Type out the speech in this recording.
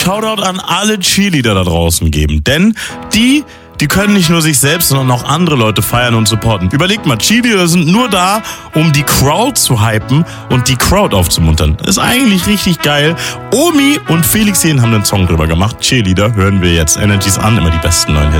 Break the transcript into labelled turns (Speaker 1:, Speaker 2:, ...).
Speaker 1: Shoutout an alle Cheerleader da draußen geben. Denn die können nicht nur sich selbst, sondern auch andere Leute feiern und supporten. Überlegt mal, Cheerleader sind nur da, um die Crowd zu hypen und die Crowd aufzumuntern. Das ist eigentlich richtig geil. Omi und Felix Jähn haben einen Song drüber gemacht. Cheerleader hören wir jetzt. Energies an, immer die besten neuen Hits.